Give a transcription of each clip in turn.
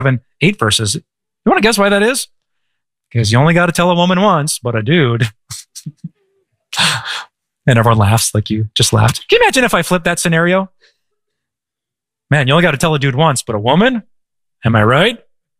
8 verses. You want to guess why that is? Because you only got to tell a woman once, but a dude. And everyone laughs like you just laughed. Can you imagine if I flipped that scenario? Man, you only got to tell a dude once, but a woman? Am I right?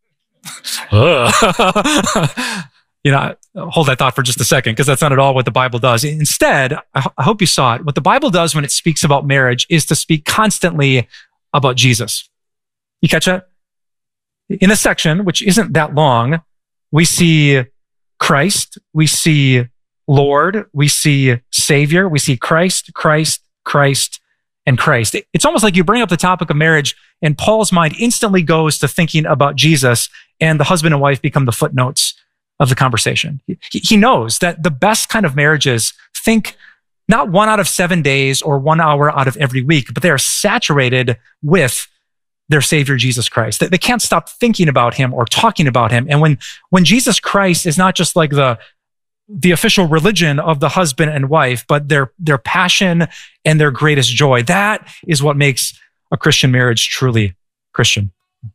Hold that thought for just a second, because that's not at all what the Bible does. Instead, I hope you saw it. What the Bible does when it speaks about marriage is to speak constantly about Jesus. You catch that? In this section, which isn't that long, we see Christ, we see Lord, we see Savior, we see Christ, Christ, Christ, and Christ. It's almost like you bring up the topic of marriage and Paul's mind instantly goes to thinking about Jesus, and the husband and wife become the footnotes of the conversation. He knows that the best kind of marriages think not 1 out of 7 days or 1 hour out of every week, but they are saturated with their Savior, Jesus Christ. They can't stop thinking about him or talking about him. And when Jesus Christ is not just like the official religion of the husband and wife, but their passion and their greatest joy, that is what makes a Christian marriage truly Christian.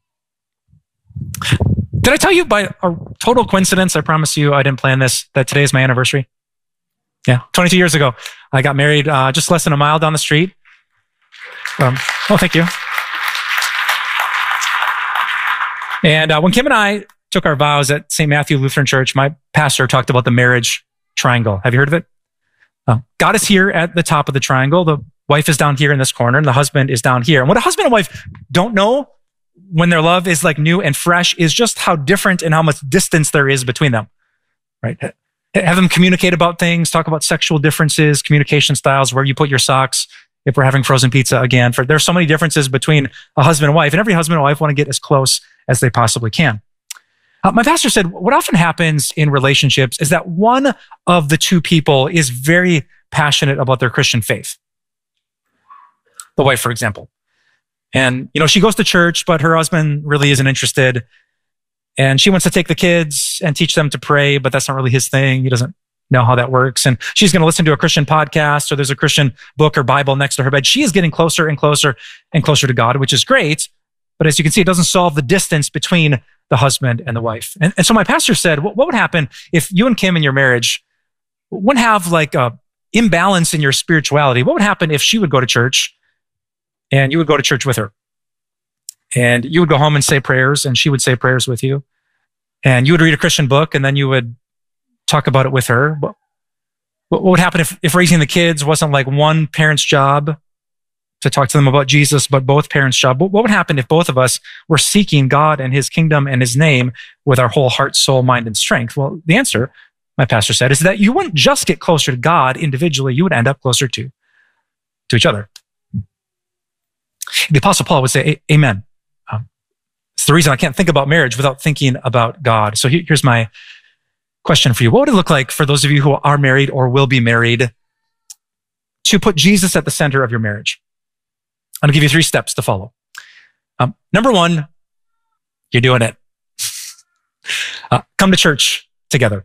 Did I tell you by a total coincidence, I promise you I didn't plan this, that today is my anniversary? Yeah, 22 years ago. I got married just less than a mile down the street. Thank you. And when Kim and I took our vows at St. Matthew Lutheran Church, my pastor talked about the marriage triangle. Have you heard of it? God is here at the top of the triangle. The wife is down here in this corner, and the husband is down here. And what a husband and wife don't know when their love is like new and fresh is just how different and how much distance there is between them, right? Have them communicate about things, talk about sexual differences, communication styles, where you put your socks, if we're having frozen pizza again. There's so many differences between a husband and wife, and every husband and wife want to get as close as they possibly can. My pastor said what often happens in relationships is that one of the two people is very passionate about their Christian faith. The wife, for example. And, she goes to church, but her husband really isn't interested. And she wants to take the kids and teach them to pray, but that's not really his thing. He doesn't know how that works. And she's going to listen to a Christian podcast, or there's a Christian book or Bible next to her bed. She is getting closer and closer and closer to God, which is great. But as you can see, it doesn't solve the distance between the husband and the wife. And so my pastor said, what would happen if you and Kim in your marriage wouldn't have like a imbalance in your spirituality? What would happen if she would go to church and you would go to church with her? And you would go home and say prayers, and she would say prayers with you. And you would read a Christian book, and then you would talk about it with her. What would happen if raising the kids wasn't like one parent's job to talk to them about Jesus, but both parents' job? What would happen if both of us were seeking God and his kingdom and his name with our whole heart, soul, mind, and strength? Well, the answer, my pastor said, is that you wouldn't just get closer to God individually, you would end up closer to each other. The Apostle Paul would say, amen. It's the reason I can't think about marriage without thinking about God. So here's my question for you. What would it look like for those of you who are married or will be married to put Jesus at the center of your marriage? I'm going to give you 3 steps to follow. Number 1, you're doing it. Come to church together.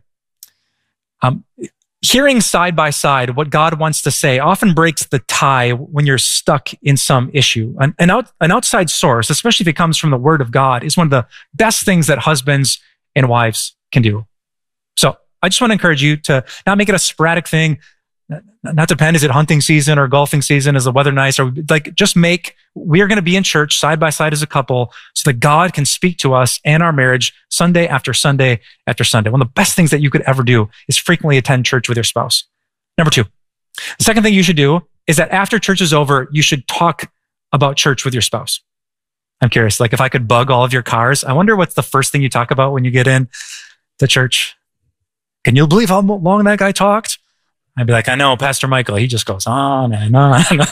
Hearing side by side what God wants to say often breaks the tie when you're stuck in some issue. An outside source, especially if it comes from the Word of God, is one of the best things that husbands and wives can do. So I just want to encourage you to not make it a sporadic thing. Not depend, is it hunting season or golfing season? Is the weather nice? Or we are going to be in church side by side as a couple so that God can speak to us and our marriage Sunday after Sunday after Sunday. One of the best things that you could ever do is frequently attend church with your spouse. Number 2, the second thing you should do is that after church is over, you should talk about church with your spouse. I'm curious, like if I could bug all of your cars, I wonder what's the first thing you talk about when you get in to church. Can you believe how long that guy talked? I'd be like, I know, Pastor Michael, he just goes on and on. No,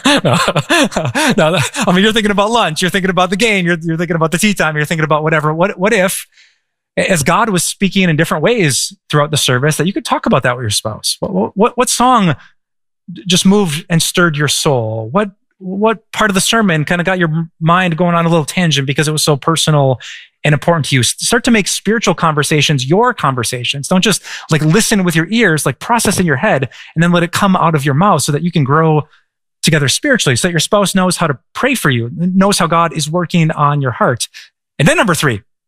I mean, you're thinking about lunch, you're thinking about the game, you're thinking about the tea time, you're thinking about whatever. What if, as God was speaking in different ways throughout the service, that you could talk about that with your spouse? What song just moved and stirred your soul? What part of the sermon kind of got your mind going on a little tangent because it was so personal and important to you? Start to make spiritual conversations your conversations. Don't just like listen with your ears, like process in your head and then let it come out of your mouth so that you can grow together spiritually, so that your spouse knows how to pray for you, knows how God is working on your heart. And then number 3,